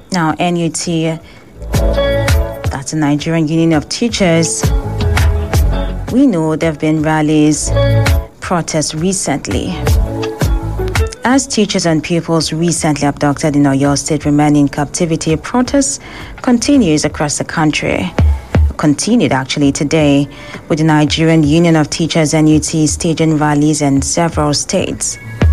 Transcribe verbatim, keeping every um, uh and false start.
Now, N U T, that's the Nigerian Union of Teachers, we know there have been rallies, protests recently. As teachers and pupils recently abducted in Oyo State remain in captivity, protests continues across the country. Continued actually today, with the Nigerian Union of Teachers N U T staging rallies in several states.